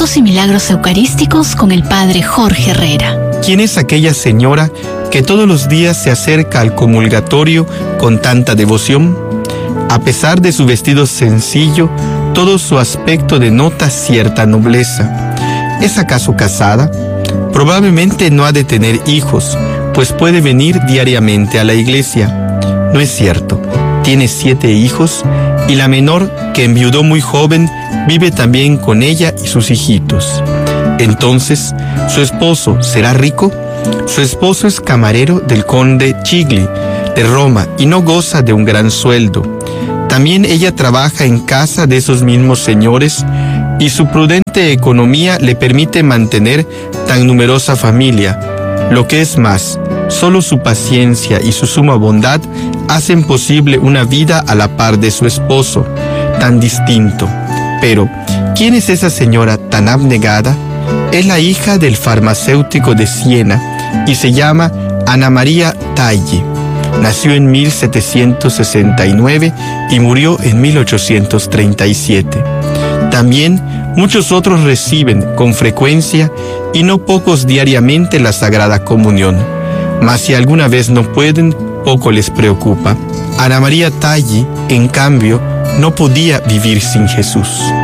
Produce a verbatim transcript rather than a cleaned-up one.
Santos y Milagros Eucarísticos con el Padre Jorge Herrera. ¿Quién es aquella señora que todos los días se acerca al comulgatorio con tanta devoción? A pesar de su vestido sencillo, todo su aspecto denota cierta nobleza. ¿Es acaso casada? Probablemente no ha de tener hijos, pues puede venir diariamente a la iglesia. No es cierto, tiene siete hijos y la menor, que enviudó muy joven, vive también con ella y sus hijitos. Entonces, ¿su esposo será rico? Su esposo es camarero del conde Chigli de Roma y no goza de un gran sueldo. También ella trabaja en casa de esos mismos señores y su prudente economía le permite mantener tan numerosa familia. Lo que es más, solo su paciencia y su suma bondad hacen posible una vida a la par de su esposo, tan distinto. Pero, ¿quién es esa señora tan abnegada? Es la hija del farmacéutico de Siena y se llama Ana María Tagli. Nació en mil setecientos sesenta y nueve y murió en mil ochocientos treinta y siete. También muchos otros reciben con frecuencia y no pocos diariamente la Sagrada Comunión. Mas si alguna vez no pueden, poco les preocupa. Ana María Tagli, en cambio, no podía vivir sin Jesús.